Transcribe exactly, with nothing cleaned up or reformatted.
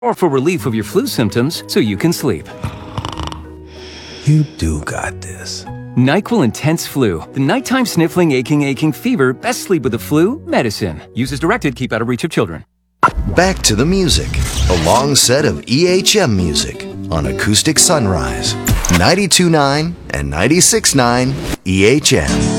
or for relief of your flu symptoms so you can sleep. You do got this. NyQuil Intense Flu, the nighttime sniffling, aching, aching fever, best sleep with the flu medicine. Use as directed, keep out of reach of children. Back to the music. A long set of E H M music on Acoustic Sunrise. ninety-two point nine and ninety-six point nine E H M.